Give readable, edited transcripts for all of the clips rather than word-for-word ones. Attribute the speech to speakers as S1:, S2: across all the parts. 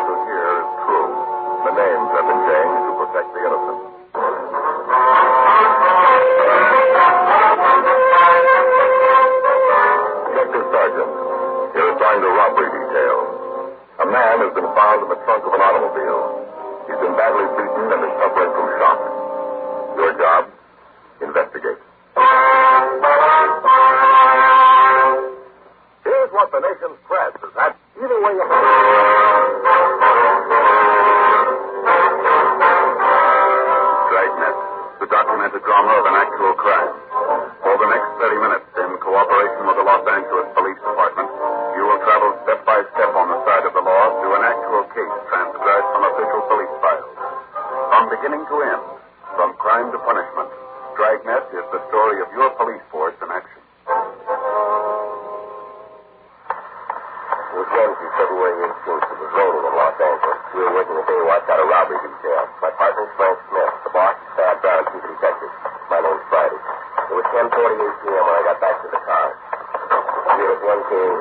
S1: about to hear is true. The names have been changed to protect the innocent. Detective Sergeant, you're assigned to robbery detail. A man has been found in the trunk of an automobile. He's been badly beaten and is suffering from shock. Your job? Investigate. Here's what the nation's press has had either way you...
S2: Dragnet, the documented drama of an actual crime. For the next 30 minutes, in cooperation with the Los Angeles Police Department, you will travel step by step on the side of the law through an actual case transcribed from official police files. From beginning to end, from crime to punishment, Dragnet is the story of your police force in action.
S1: It was Wednesday, February 18th. It was raining in Los Angeles. We were working a day watch out of robbery detail. My partner's Frank Smith. The boss is Thad Brown, chief detective. My name's Friday. It was 10:48 p.m. when I got back to the car. Here was one came.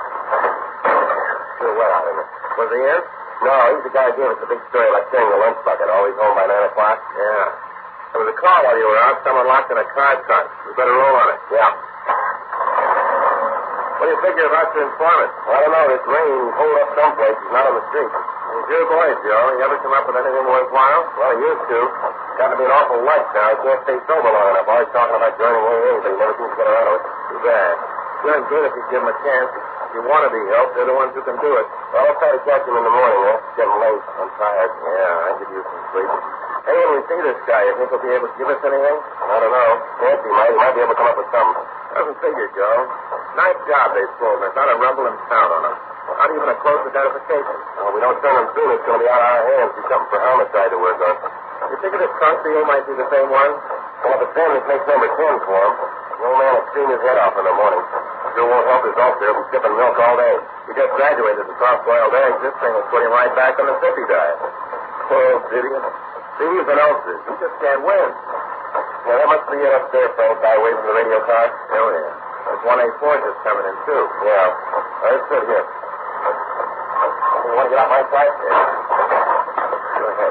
S1: Sure wet out in it. Was he in? No, he's the guy who gave us the big story about carrying the lunch bucket. Always home by 9 o'clock. Yeah. There was a call while you were out. Someone locked in a car trunk. We better roll on it. Yeah. What do you figure about your informant? I don't know. This rain pulled up someplace. He's not on the street. He's your boy, Joe. You ever come up with anything worthwhile? Well, I used to. Got to be an awful lunch now. I can't stay sober long enough. Always talking about joining AA, but he never seems to get around to it. Too bad. Doing good if you give him a chance. If you want to be helped, they're the ones who can do it. Well, I'll try to catch him in the morning, huh? It's getting late. I'm tired. Yeah, I could use some sleep. Hey, when we see this guy, you think he'll be able to give us anything? I don't know. Nancy might. He might be able to come up with something. Doesn't figure, Joe. Nice job they pulled. There's not a rumble in town on him. Not even a close identification. Well, we don't turn him soon. It's going to be out of our hands. Be something for homicide to work on. You think this trunk deal might be the same one? Well, if it's him, it makes number 10 for him. The old man will scream his head off in the morning. Sure won't help his ulcer. He'll be sipping milk all day. He just graduated from soft-boiled eggs. This thing will put him right back on the sippy diet. Poor old idiot. Thieves and ulcers. He just can't win. Yeah, that must be it up there, Frank. Guy away from the radio car. Oh, yeah. There's 184 just coming in, too. Yeah. Let's sit here. You want to get off my side? Yeah. Go ahead.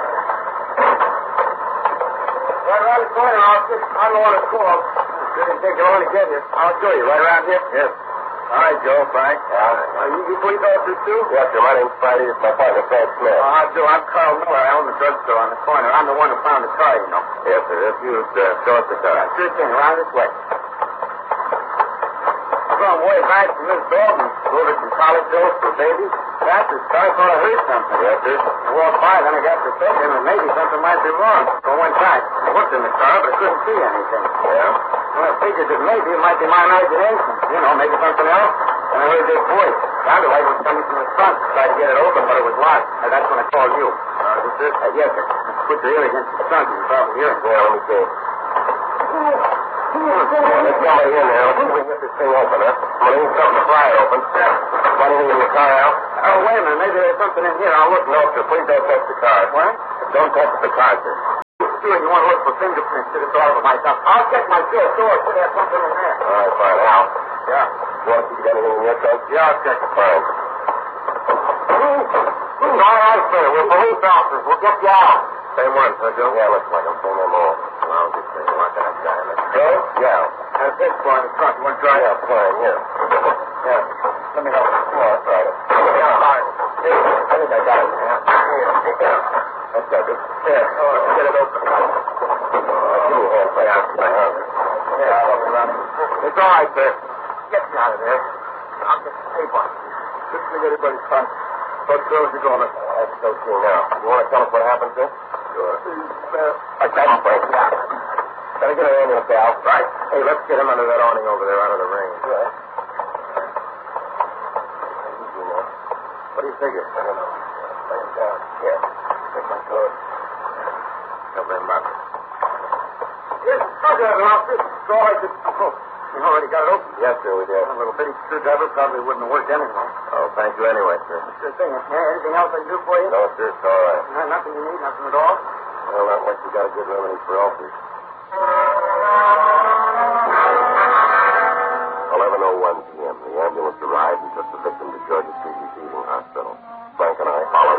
S1: Right around the corner, officer. I'm the one that's called. Didn't take you long to get here. I'll show you. Right around here? Yes. All right, Joe, Frank. You police officers, too? Yes, sir. My name's Friday. It's my partner, Frank Smith. Joe, I'm Carl Miller. I own the drugstore on the corner. I'm the one who found the car, you know. Yes, sir. If you'd show us the car. Sure thing. Around this way. From way back from Miss Dalton, over some college bills for babies. That's his car. I thought I heard something. Yes, sir. I walked by, then I got to thinking that maybe something might be wrong. So I went back. I looked in the car, but I couldn't see anything. Yeah? Well, I figured that maybe it might be my imagination. You know, maybe something else. And I heard this voice. Sounded like it was coming from the front. Tried to get it open, but it was locked. And that's when I called you. Is this? Yes, sir. Put your ear against the front. You can probably hear it. Yeah, let me see. There's somebody in there. Let's see if we can get this thing open, huh? Well, there's something to pry it open. Got anything in your car, Al? Oh, wait a minute. Maybe there's something in here. I'll look. No, sir. Please don't touch the car. What? Don't touch the car, sir. Sure, you want to look for fingerprints to the door of myself. I'll check my door. Should have something in there. All right, fine. Al? Yeah. You want to see if you got anything in your trunk? Yeah, I'll check it. Fine. All right, sir. We're police officers. We'll get you out. Same one, huh, Joe? Yeah, looks like them. Same them all. Well, I'll just say you want that guy. Joe? Yeah. There's this boy in the trunk. You want to try it? Yeah, fine, yeah. Yeah. Let me help you. Oh, that's right. Yeah, all right. Hey, I think I got it. Yeah. That's got it. Here. Oh, get it open. Give me a hand, play out. Yeah, I'll help you around. It's all right, sir. Get me out of there. I'll get the tape on. Just to get everybody's fun. What girls you going to? That's so cool now. You want to tell us what happened, sir? Sure. Like that, Frank. Yeah. Better get an ambulance, Al. Right. Hey, let's get him under that awning over there out of the rain. Yeah. Easy now. What do you figure? I don't know. Lay him down. Here. Take my coat. Cover him up. Yes, officer. Go ahead. You already got it open? Yes, sir, we did. A little bitty screwdriver probably wouldn't have worked anyway. Oh, thank you anyway, sir. Sure thing. Anything else I can do for you? No, sir, it's all right. Nothing you need? Nothing at all? Well, not much. You got a good remedy for ulcers. 11:01 p.m. The ambulance arrived and took the victim to Georgia Street Receiving Hospital. Frank and I followed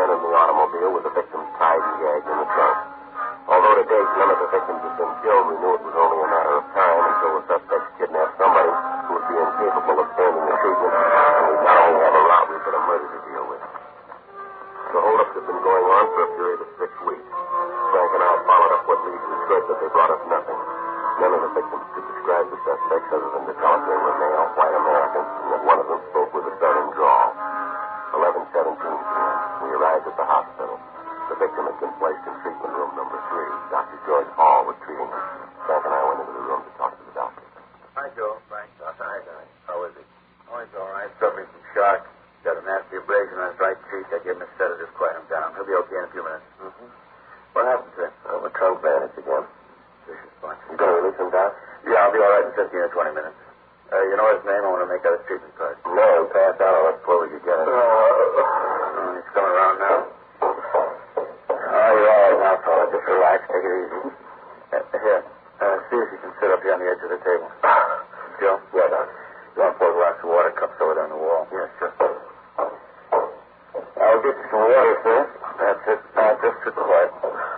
S1: men in the automobile with the victims tied and gagged in the trunk. Although to date none of the victims had been killed, we knew it was only a matter of time until the suspects kidnapped somebody who would be incapable of standing the treatment, and we'd not only have a robbery but a murder to deal with. The holdups had been going on for a period of 6 weeks. Frank and I followed up what leads we could, but they brought us nothing. None of the victims could describe the suspects other than to tell us they were male, white Americans, and that one of them spoke with a southern drawl. 11:17 p.m. We arrived at the hospital. The victim had been placed in treatment room number 3. Dr. George Hall was treating him. Frank and I went into the room to talk to the doctor.
S3: Hi, Joe. Frank. Hi, Johnny. How is he? Oh, he's all right. Suffering from shock. Got a nasty abrasion on his right cheek. I gave him a sedative to quiet him down. He'll be okay in a few minutes. Mm-hmm. What happened to him?
S1: A trunk bandage again.
S3: Vicious bunch.
S1: You going to release him, Doc?
S3: Yeah, I'll be all right in 15 or 20 minutes. You know his name? I want to make out his treatment card.
S1: No, he passed out. Let's where we could get it.
S3: He's coming around now. Oh, you're all right now, fella. Just relax. Take it easy. Here. See if you can sit up here on the edge of the table. Joe?
S1: Yeah, Doc.
S3: You want to pour a glass of water? Cups over there on the wall.
S1: Yes, sure.
S3: I'll get you some water, sir. That's it. Now, just sit quiet.